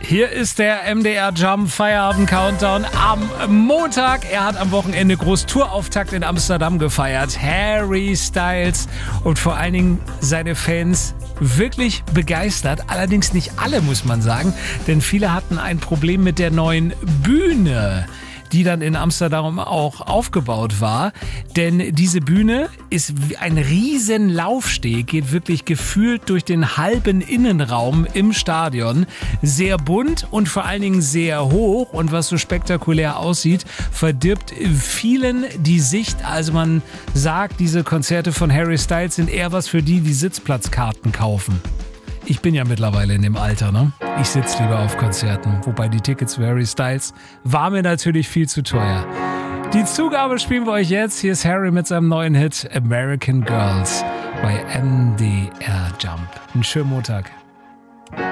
Hier ist der MDR Jump Feierabend Countdown am Montag. Er hat am Wochenende Großtourauftakt in Amsterdam gefeiert. Harry Styles und vor allen Dingen seine Fans wirklich begeistert. Allerdings nicht alle, muss man sagen, denn viele hatten ein Problem mit der neuen Bühne, die dann in Amsterdam auch aufgebaut war. Denn diese Bühne ist ein riesen Laufsteg, geht wirklich gefühlt durch den halben Innenraum im Stadion. Sehr bunt und vor allen Dingen sehr hoch. Und was so spektakulär aussieht, verdirbt vielen die Sicht. Also man sagt, diese Konzerte von Harry Styles sind eher was für die Sitzplatzkarten kaufen. Ich bin ja mittlerweile in dem Alter, ne? Ich sitze lieber auf Konzerten. Wobei die Tickets für Harry Styles war mir natürlich viel zu teuer. Die Zugabe spielen wir euch jetzt. Hier ist Harry mit seinem neuen Hit American Girls bei MDR Jump. Einen schönen Montag.